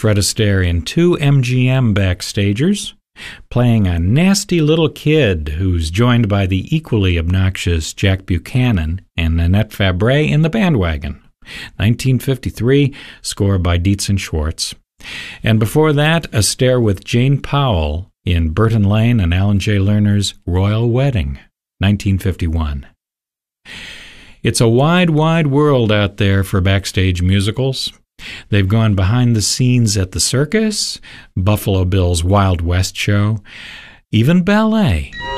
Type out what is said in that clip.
Fred Astaire in Two MGM Backstagers, playing a nasty little kid who's joined by the equally obnoxious Jack Buchanan and Nanette Fabray in The Bandwagon. 1953, score by Dietz and Schwartz. And before that, Astaire with Jane Powell in Burton Lane and Alan J. Lerner's Royal Wedding. 1951. It's a wide, wide world out there for backstage musicals. They've gone behind the scenes at the circus, Buffalo Bill's Wild West show, even ballet.